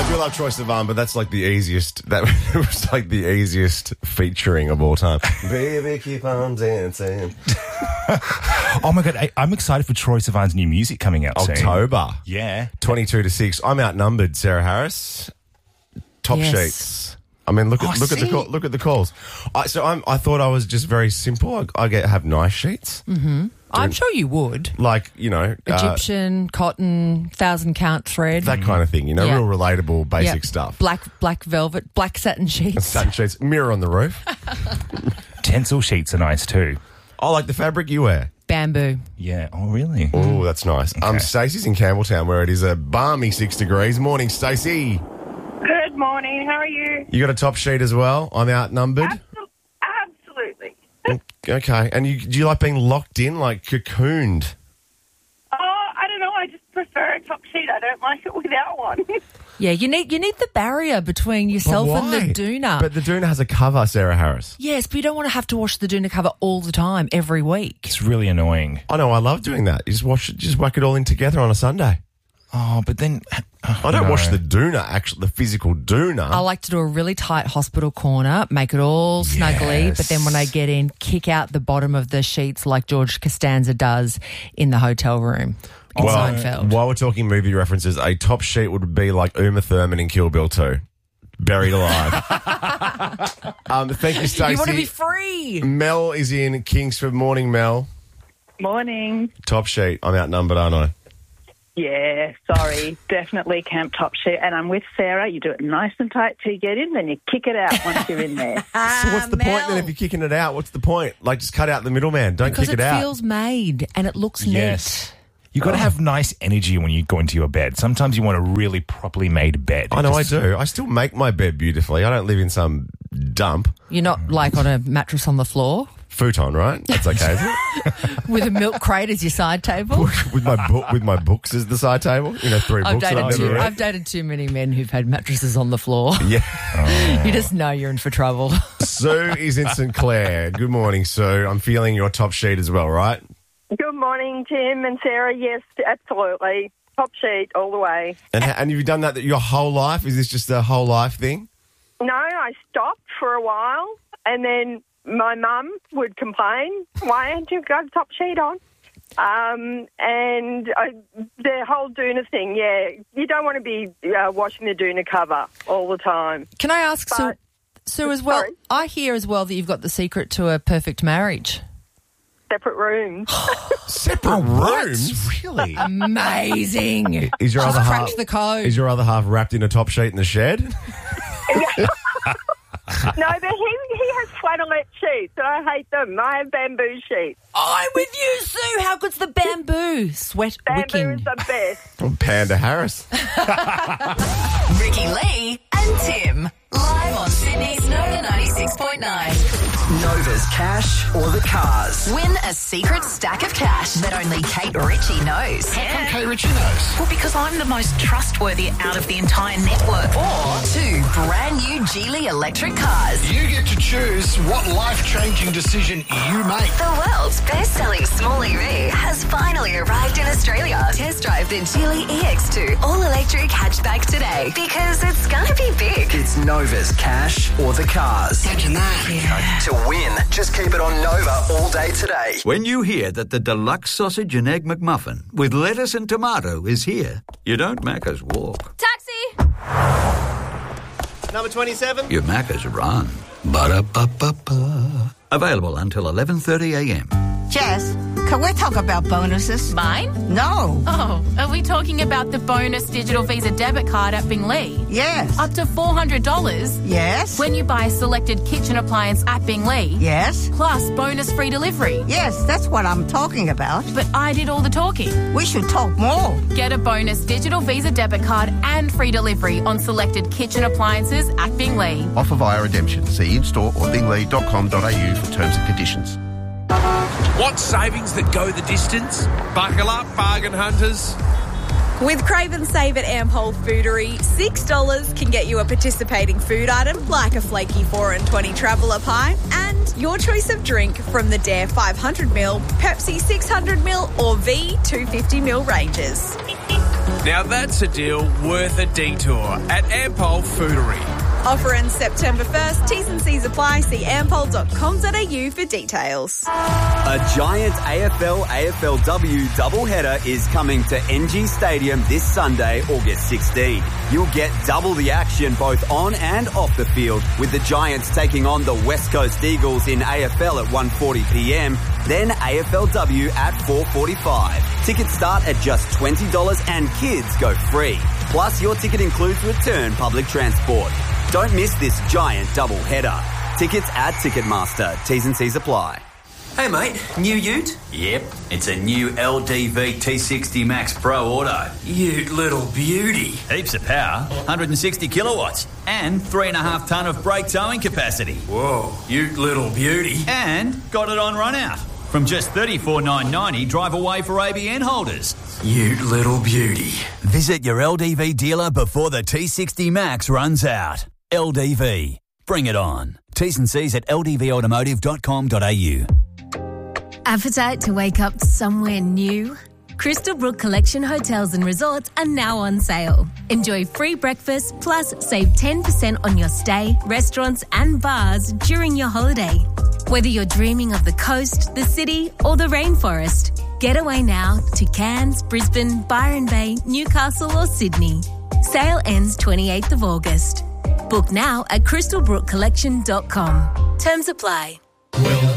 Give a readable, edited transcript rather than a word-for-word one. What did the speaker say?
do love Troye Sivan, but that's like the easiest. That was like the easiest featuring of all time. Baby, keep on dancing. Oh my God, I'm excited for Troye Sivan's new music coming out soon. October. Yeah. 22-6. I'm outnumbered, Sarah Harris. Top sheets. I mean, look at the calls. I thought I was just very simple. I have nice sheets. Mm-hmm. I'm sure you would. Like, you know, Egyptian, cotton, 1,000 count thread. That kind of thing, you know, real relatable, basic stuff. Black velvet, black satin sheets. Satin sheets, mirror on the roof. Tencel sheets are nice too. I like the fabric you wear. Bamboo. Yeah. Oh, really? Oh, that's nice. Okay. Stacey's in Campbelltown where it is a balmy 6 degrees. Morning, Stacey. Good morning. How are you? You got a top sheet as well? I'm outnumbered? Absolutely. Okay. And do you like being locked in, like cocooned? Oh, I don't know. I just prefer a top sheet. I don't like it without one. Yeah, you need the barrier between yourself and the doona. But the doona has a cover, Sarah Harris. Yes, but you don't want to have to wash the doona cover all the time, every week. It's really annoying. I know. I love doing that. You just whack it all in together on a Sunday. Oh, but then... I don't wash the doona, actually, the physical doona. I like to do a really tight hospital corner, make it all snuggly, but then when I get in, kick out the bottom of the sheets like George Costanza does in the hotel room in Seinfeld. While we're talking movie references, a top sheet would be like Uma Thurman in Kill Bill 2. Buried alive. Thank you, Stacey. You want to be free. Mel is in Kingsford. Morning, Mel. Morning. Top sheet. I'm outnumbered, aren't I? Yeah, sorry. Definitely camp top sheet. And I'm with Sarah. You do it nice and tight till you get in, then you kick it out once you're in there. So what's the point then if you're kicking it out? What's the point? Like, just cut out the middleman. Don't kick it out. Because it feels made and it looks neat. You've got to have nice energy when you go into your bed. Sometimes you want a really properly made bed. I know I do. I still make my bed beautifully. I don't live in some dump. You're not like on a mattress on the floor? Futon, right? That's okay, isn't it? With a milk crate as your side table? with my books as the side table? You know, 3 books that I've never read. I've dated too many men who've had mattresses on the floor. Yeah. You just know you're in for trouble. Sue is in St Clair. Good morning, Sue. I'm feeling your top sheet as well, right? Good morning, Tim and Sarah. Yes, absolutely. Top sheet all the way. And have you done that your whole life? Is this just a whole life thing? No, I stopped for a while and then my mum would complain, why haven't you got a top sheet on? The whole doona thing, you don't want to be washing the doona cover all the time. Can I ask, Sue, as well, I hear as well that you've got the secret to a perfect marriage. Separate rooms. Separate rooms? Really? Amazing. Is your other half cracked the code. Is your other half wrapped in a top sheet in the shed? No, but he has flannelette sheets, and I hate them. I have bamboo sheets. I'm with you, Sue. How good's the bamboo? Sweat wicking. Bamboo is the best. Panda Harris. Ricky Lee and Tim. Live on Sydney's Nova 96.9. Nova's cash or the cars. Win a secret stack of cash that only Kate Ritchie knows. How come Kate Ritchie knows? Well, because I'm the most trustworthy out of the entire network. Or 2 brand new Geely electric cars. You get to choose what life-changing decision you make. The world's best-selling small EV has finally arrived in Australia. Test drive the Geely EX2 all-electric hatchback today because it's gonna be big. It's Nova's cash or the cars. Imagine that. To win, just keep it on Nova all day today. When you hear that the deluxe sausage and egg McMuffin with lettuce and tomato is here, you don't Macca's walk. Taxi! Number 27. You Macca's run. Ba-da-ba-ba-ba. Available until 11:30am. Jess, can we talk about bonuses? Mine? No. Oh, are we talking about the bonus digital Visa debit card at Binglee? Yes. Up to $400? Yes. When you buy a selected kitchen appliance at Binglee? Yes. Plus bonus free delivery? Yes, that's what I'm talking about. But I did all the talking. We should talk more. Get a bonus digital Visa debit card and free delivery on selected kitchen appliances at Binglee. Offer via redemption. See in-store or binglee.com.au for terms and conditions. Want savings that go the distance? Buckle up, bargain hunters. With Crave and Save at Ampol Foodery, $6 can get you a participating food item like a flaky 4 and 20 traveller pie and your choice of drink from the Dare 500ml, Pepsi 600ml or V 250ml ranges. Now that's a deal worth a detour at Ampol Foodery. Offer ends September 1st. T's and C's apply. See ampol.com.au for details. A giant AFL-AFLW doubleheader is coming to NG Stadium this Sunday, August 16. You'll get double the action both on and off the field, with the Giants taking on the West Coast Eagles in AFL at 1:40pm, then AFLW at 4:45. Tickets start at just $20 and kids go free. Plus, your ticket includes return public transport. Don't miss this giant doubleheader. Tickets at Ticketmaster. T's and C's apply. Hey mate, new ute? Yep, it's a new LDV T60 Max Pro Auto. You little beauty. Heaps of power, 160 kilowatts, and 3.5 tonne of brake towing capacity. Whoa, you little beauty. And got it on run out. From just $34,990 drive away for ABN holders. You little beauty. Visit your LDV dealer before the T60 Max runs out. LDV. Bring it on. T's and C's at ldvautomotive.com.au. Appetite to wake up somewhere new? Crystal Brook Collection Hotels and Resorts are now on sale. Enjoy free breakfast plus save 10% on your stay, restaurants and bars during your holiday. Whether you're dreaming of the coast, the city or the rainforest, get away now to Cairns, Brisbane, Byron Bay, Newcastle or Sydney. Sale ends 28th of August. Book now at crystalbrookcollection.com. Terms apply. Well,